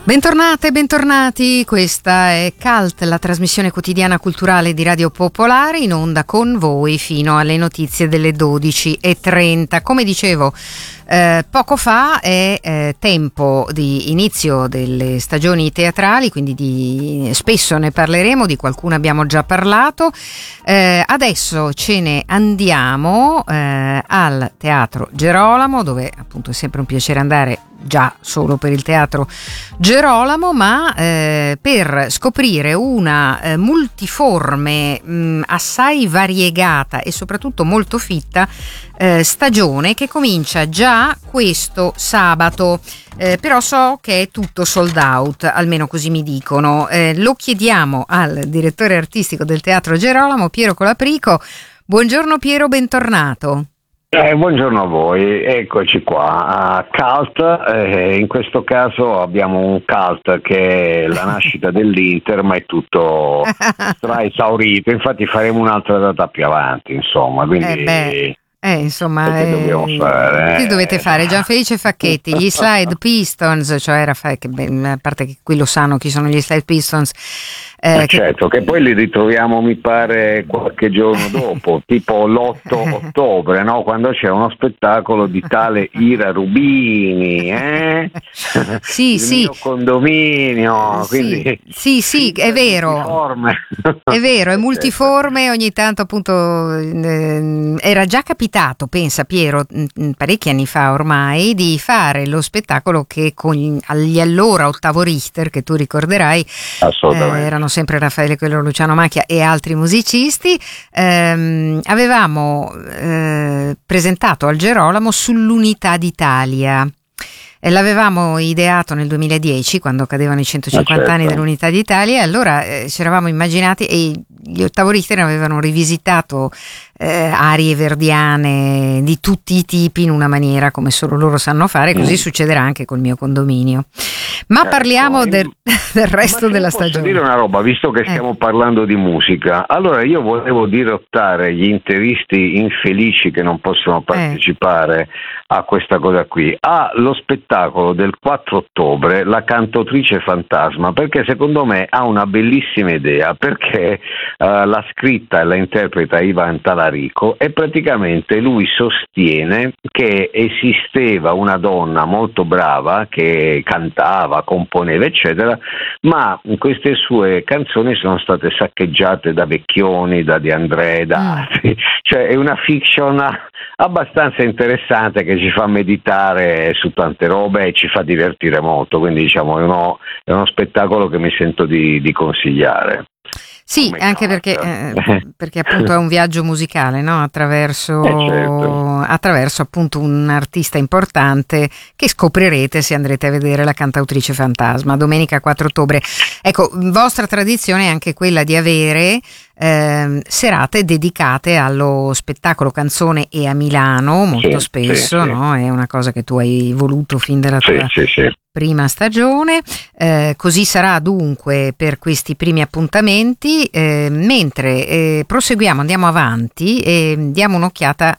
Bentornate, bentornati, questa è CULT, la trasmissione quotidiana culturale di Radio Popolare, in onda con voi fino alle notizie delle 12:30. Come dicevo poco fa è tempo di inizio delle stagioni teatrali, quindi spesso ne parleremo, di qualcuno abbiamo già parlato. Adesso ce ne andiamo al Teatro Gerolamo, dove appunto è sempre un piacere andare, già solo per il Teatro Gerolamo, ma per scoprire una multiforme, assai variegata e soprattutto molto fitta stagione che comincia già questo sabato. Però so che è tutto sold out, almeno così mi dicono. Lo chiediamo al direttore artistico del Teatro Gerolamo, Piero Colaprico. Buongiorno Piero, bentornato. Buongiorno a voi, eccoci qua a CULT. In questo caso abbiamo un CULT che è la nascita dell'Inter, ma è tutto esaurito, infatti faremo un'altra data più avanti, insomma, quindi insomma, che dobbiamo fare? Che dovete fare? Gianfelice Facchetti, gli Slide Pistons, cioè a parte che qui lo sanno chi sono gli Slide Pistons. Certo, che poi li ritroviamo mi pare qualche giorno dopo, tipo l'8 ottobre, no? Quando c'è uno spettacolo di tale Ira Rubini, Sì, il mio condominio, quindi sì, è vero, è multiforme, ogni tanto appunto era già capitato, pensa Piero, parecchi anni fa ormai, di fare lo spettacolo che con gli allora Ottavo Richter, che tu ricorderai, erano sempre Raffaele Quello, Luciano Macchia e altri musicisti. Avevamo presentato al Gerolamo sull'Unità d'Italia. L'avevamo ideato nel 2010, quando cadevano i 150 anni dell'Unità d'Italia, e allora ci eravamo immaginati, e gli Ottavo Richter avevano rivisitato arie verdiane di tutti i tipi in una maniera come solo loro sanno fare, così succederà anche col mio condominio. Ma parliamo del resto della stagione. Posso dire una roba, visto che stiamo parlando di musica? Allora io volevo dirottare gli interisti infelici che non possono partecipare a questa cosa qui, allo spettacolo del 4 ottobre, La cantautrice fantasma, perché secondo me ha una bellissima idea, perché l'ha scritta e la interpreta Ivan Talarico, e praticamente lui sostiene che esisteva una donna molto brava che cantava, componeva eccetera, ma queste sue canzoni sono state saccheggiate da Vecchioni, da De André, da altri, cioè è una fiction abbastanza interessante che ci fa meditare su tante robe e ci fa divertire molto, quindi diciamo è uno spettacolo che mi sento di consigliare. Sì, anche perché appunto è un viaggio musicale, no? Attraverso appunto un artista importante che scoprirete se andrete a vedere La cantautrice fantasma domenica 4 ottobre. Ecco, vostra tradizione è anche quella di avere serate dedicate allo spettacolo canzone e a Milano molto spesso, no? È una cosa che tu hai voluto fin dalla tua prima stagione, così sarà dunque per questi primi appuntamenti, mentre proseguiamo, andiamo avanti e diamo un'occhiata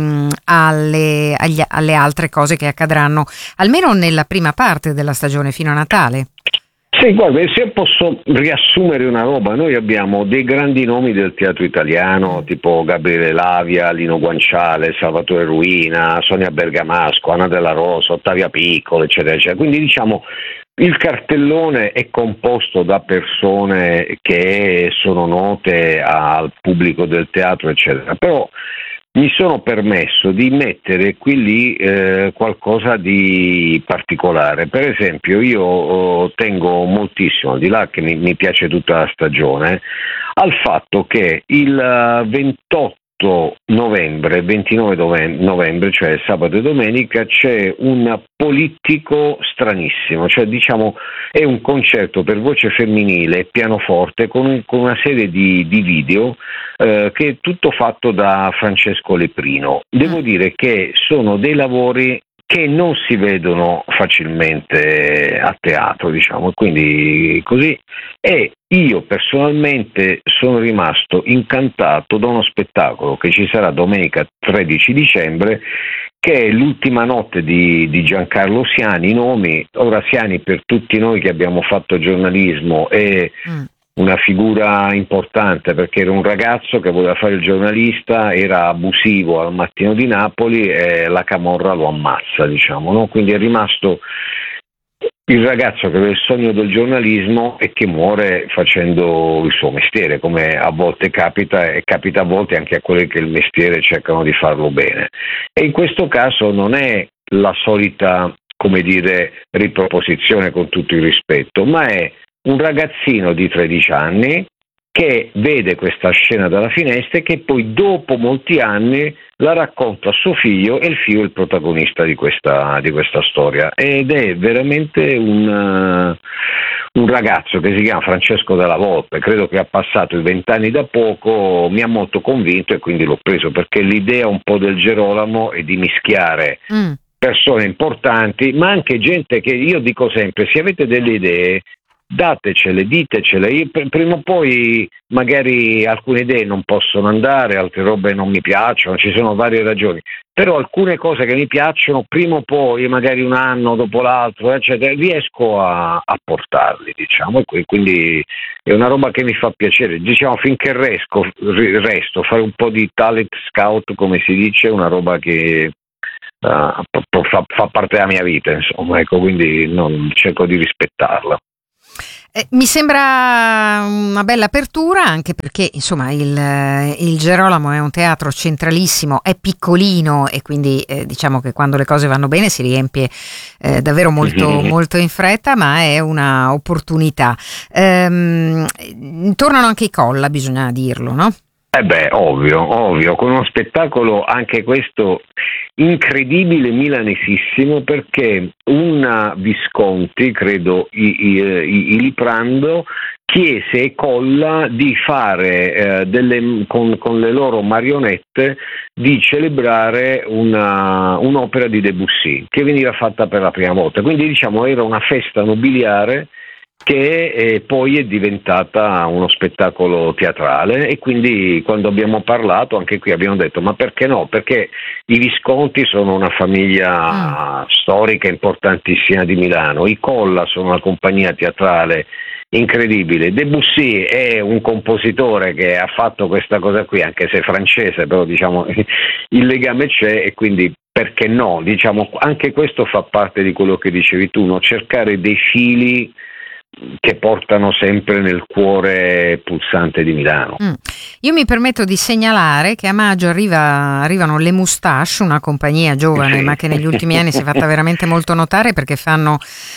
alle altre cose che accadranno almeno nella prima parte della stagione fino a Natale. Sì, guarda, se posso riassumere una roba, noi abbiamo dei grandi nomi del teatro italiano, tipo Gabriele Lavia, Lino Guanciale, Salvatore Ruina, Sonia Bergamasco, Anna Della Rosa, Ottavia Piccolo, eccetera, eccetera. Quindi diciamo il cartellone è composto da persone che sono note al pubblico del teatro, eccetera, però mi sono permesso di mettere qui lì qualcosa di particolare. Per esempio io tengo moltissimo, al di là che mi piace tutta la stagione, al fatto che il 28 novembre, 29 novembre, cioè sabato e domenica, c'è un politico stranissimo, cioè diciamo è un concerto per voce femminile e pianoforte con una serie di video che è tutto fatto da Francesco Leprino. Devo dire che sono dei lavori che non si vedono facilmente a teatro, diciamo, quindi così. E io personalmente sono rimasto incantato da uno spettacolo che ci sarà domenica 13 dicembre, che è L'ultima notte di Giancarlo Siani. Nomi, ora Siani per tutti noi che abbiamo fatto giornalismo è una figura importante, perché era un ragazzo che voleva fare il giornalista, era abusivo al Mattino di Napoli e la camorra lo ammazza, diciamo, no? Quindi è rimasto il ragazzo che aveva il sogno del giornalismo e che muore facendo il suo mestiere, come a volte capita, e capita a volte anche a quelli che il mestiere cercano di farlo bene. E in questo caso non è la solita, come dire, riproposizione, con tutto il rispetto, ma è un ragazzino di 13 anni che vede questa scena dalla finestra e che poi dopo molti anni la racconta a suo figlio, e il figlio è il protagonista di questa storia, ed è veramente un ragazzo che si chiama Francesco Della Volpe. Credo che ha passato i 20 anni da poco, mi ha molto convinto e quindi l'ho preso, perché l'idea un po' del Gerolamo è di mischiare persone importanti, ma anche gente che, io dico sempre, se avete delle idee datecele, ditecele. Io, prima o poi magari alcune idee non possono andare, altre robe non mi piacciono, ci sono varie ragioni, però alcune cose che mi piacciono prima o poi, magari un anno dopo l'altro, eccetera, riesco a portarli, diciamo, e quindi è una roba che mi fa piacere, diciamo, finché resto fare un po' di talent scout, come si dice, una roba che fa parte della mia vita, insomma, ecco, quindi cerco di rispettarla. Mi sembra una bella apertura, anche perché insomma il Gerolamo è un teatro centralissimo, è piccolino e quindi diciamo che quando le cose vanno bene si riempie davvero molto in fretta, ma è una opportunità. Tornano anche i Colla, bisogna dirlo, no? Ovvio, con uno spettacolo anche questo incredibile, milanesissimo, perché una Visconti, credo, i Liprando, chiese ai Colla di fare con le loro marionette, di celebrare un'opera di Debussy che veniva fatta per la prima volta, quindi diciamo era una festa nobiliare che poi è diventata uno spettacolo teatrale. E quindi quando abbiamo parlato anche qui abbiamo detto, ma perché no? Perché i Visconti sono una famiglia storica importantissima di Milano, i Colla sono una compagnia teatrale incredibile, Debussy è un compositore che ha fatto questa cosa qui, anche se è francese, però diciamo il legame c'è, e quindi perché no? Diciamo, anche questo fa parte di quello che dicevi tu, no? Cercare dei fili che portano sempre nel cuore pulsante di Milano. Io mi permetto di segnalare che a maggio arrivano le Moustache, una compagnia giovane ma che negli ultimi anni si è fatta veramente molto notare, perché fanno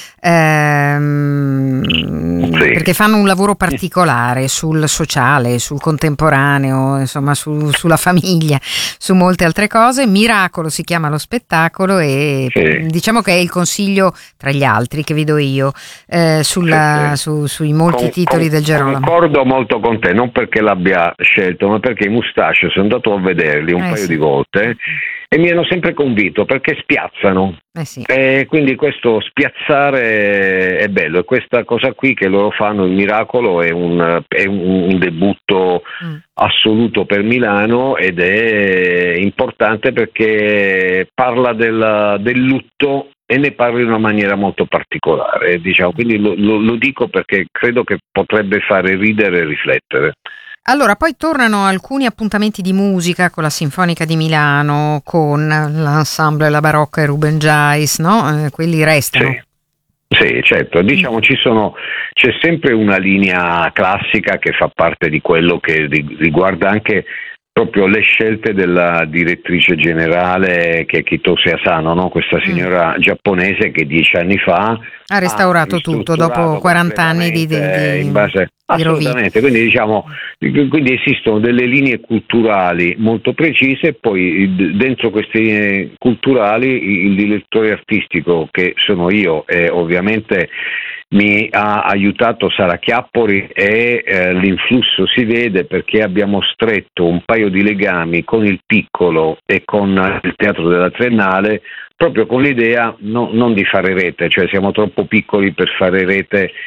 un lavoro particolare sul sociale, sul contemporaneo, insomma sulla famiglia, su molte altre cose. Miracolo si chiama lo spettacolo, e diciamo che è il consiglio tra gli altri che vi do io sui molti titoli del Gerolamo. Concordo molto con te, non perché l'abbia scelto, ma perché i Moustache sono andato a vederli un paio di volte e mi hanno sempre convinto, perché spiazzano. Quindi questo spiazzare è bello, e questa cosa qui che loro fanno, il Miracolo, è un debutto assoluto per Milano, ed è importante perché parla del lutto, e ne parla in una maniera molto particolare, diciamo. Quindi lo dico perché credo che potrebbe fare ridere e riflettere. Allora, poi tornano alcuni appuntamenti di musica con la Sinfonica di Milano, con l'ensemble La Barocca e Ruben Jais, no? Quelli restano. Sì, certo. Diciamo c'è sempre una linea classica che fa parte di quello che riguarda anche proprio le scelte della direttrice generale, che è Kitose Asano, no? Questa signora giapponese che 10 anni fa ha restaurato tutto dopo 40 anni di in base assolutamente. Quindi diciamo, quindi esistono delle linee culturali molto precise, e poi dentro queste linee culturali il direttore artistico, che sono io, e ovviamente mi ha aiutato Sara Chiappori, e l'influsso si vede perché abbiamo stretto un paio di legami con il Piccolo e con il Teatro della Triennale, proprio con l'idea non di fare rete, cioè siamo troppo piccoli per fare rete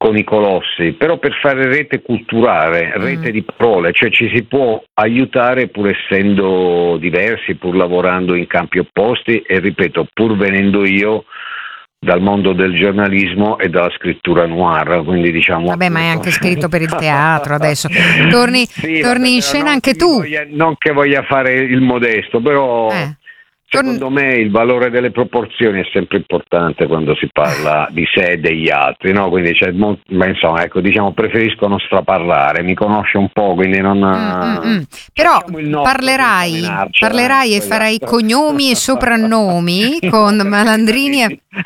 con i colossi, però per fare rete culturale, rete di parole, cioè ci si può aiutare pur essendo diversi, pur lavorando in campi opposti e ripeto, pur venendo io dal mondo del giornalismo e dalla scrittura noir, quindi diciamo... Vabbè, ma hai anche scritto per il teatro adesso. Torni in scena anche tu. Non che voglia fare il modesto, però... Secondo me il valore delle proporzioni è sempre importante quando si parla di sé e degli altri, no? Quindi ma insomma, ecco, diciamo, preferisco non straparlare, mi conosce un po', quindi non... Però parlerai e farai cognomi e soprannomi con Malandrini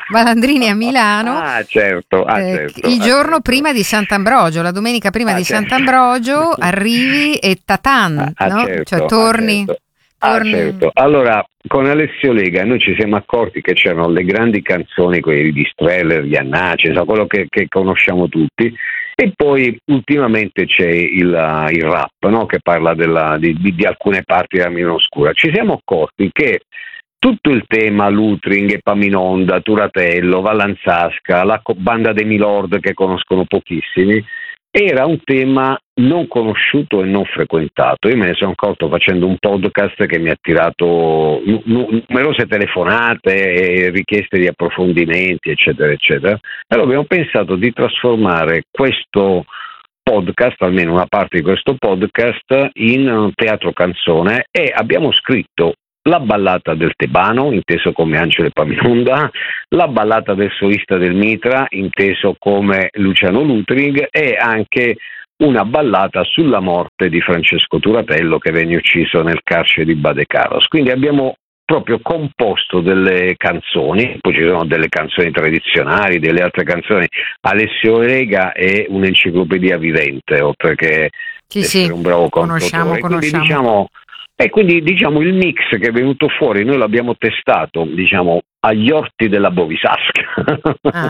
a Milano. Certo. Il giorno prima di Sant'Ambrogio, la domenica prima di Sant'Ambrogio, arrivi e tatan, no? Cioè torni... Certo. Allora, con Alessio Lega noi ci siamo accorti che c'erano le grandi canzoni, quelli di Streller, di Annaci, insomma, quello che conosciamo tutti, e poi ultimamente c'è il rap, no? Che parla di alcune parti della Milano Oscura. Ci siamo accorti che tutto il tema Lutring, Epaminonda, Turatello, Vallanzasca, la banda dei Milord che conoscono pochissimi, era un tema non conosciuto e non frequentato. Io me ne sono accorto facendo un podcast che mi ha attirato numerose telefonate e richieste di approfondimenti, eccetera, eccetera. Allora abbiamo pensato di trasformare questo podcast, almeno una parte di questo podcast, in teatro canzone e abbiamo scritto la ballata del Tebano, inteso come Angelo Epaminonda, la ballata del solista del Mitra, inteso come Luciano Lutring, e anche una ballata sulla morte di Francesco Turatello che venne ucciso nel carcere di Badecaros. Quindi abbiamo proprio composto delle canzoni, poi ci sono delle canzoni tradizionali, delle altre canzoni. Alessio Lega è un'enciclopedia vivente, oltre che essere un bravo cantautore. Conosciamo. Quindi diciamo il mix che è venuto fuori, noi l'abbiamo testato, diciamo, agli orti della Bovisasca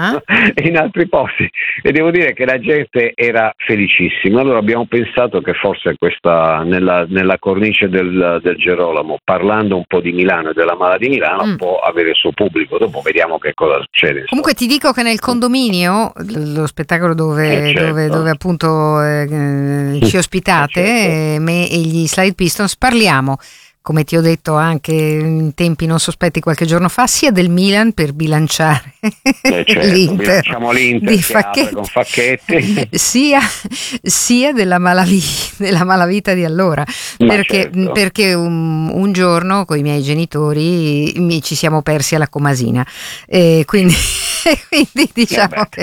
in altri posti, e devo dire che la gente era felicissima. Allora abbiamo pensato che forse questa nella cornice del Gerolamo, parlando un po' di Milano e della Mala di Milano, può avere il suo pubblico. Dopo vediamo che cosa succede. Comunque ti dico che nel condominio, lo spettacolo dove appunto ci ospitate, me e gli Slide Pistons, parliamo, come ti ho detto anche in tempi non sospetti qualche giorno fa, sia del Milan per bilanciare l'Inter di Facchetti, con Facchetti, sia della malavita di allora, perché un giorno con i miei genitori ci siamo persi alla Comasina, quindi diciamo che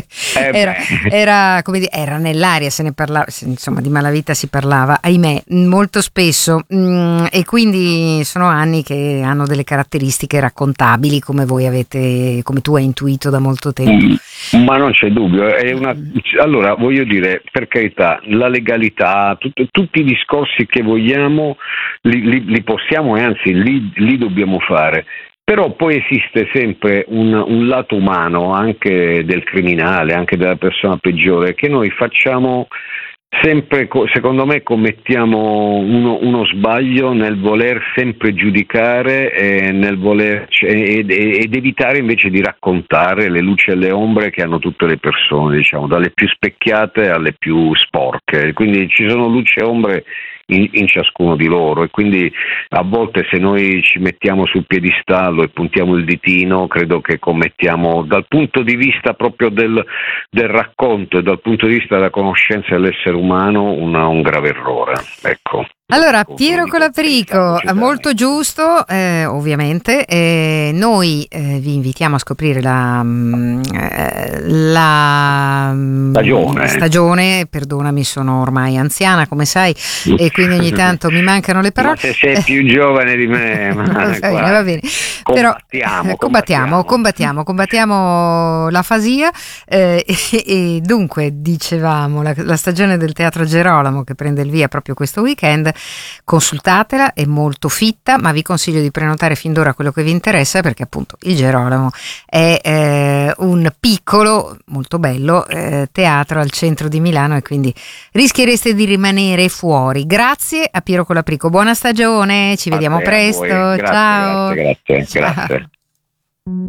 era come dire, era nell'aria, se ne parlava, insomma, di malavita si parlava, ahimè, molto spesso, e quindi sono anni che hanno delle caratteristiche raccontabili, come tu hai intuito da molto tempo. Ma non c'è dubbio, allora voglio dire, per carità, la legalità, tutti i discorsi che vogliamo li possiamo, e anzi li dobbiamo fare. Però poi esiste sempre un lato umano anche del criminale, anche della persona peggiore, che noi facciamo sempre, secondo me commettiamo uno sbaglio nel voler sempre giudicare e nel voler ed evitare invece di raccontare le luci e le ombre che hanno tutte le persone, diciamo, dalle più specchiate alle più sporche. Quindi ci sono luci e ombre in ciascuno di loro, e quindi a volte se noi ci mettiamo sul piedistallo e puntiamo il ditino, credo che commettiamo, dal punto di vista proprio del racconto e dal punto di vista della conoscenza dell'essere umano, un grave errore. Ecco. Allora, Piero Colaprico, molto giusto, ovviamente. Noi vi invitiamo a scoprire la stagione. Perdonami, sono ormai anziana, come sai, e quindi ogni tanto mi mancano le parole. Ma se sei più giovane di me, va bene. Combattiamo l'afasia, e dunque dicevamo la stagione del Teatro Gerolamo, che prende il via proprio questo weekend. Consultatela, è molto fitta, ma vi consiglio di prenotare fin d'ora quello che vi interessa, perché appunto il Gerolamo è un piccolo, molto bello teatro al centro di Milano, e quindi rischiereste di rimanere fuori. Grazie a Piero Colaprico, buona stagione, ci vediamo presto, ciao. Grazie.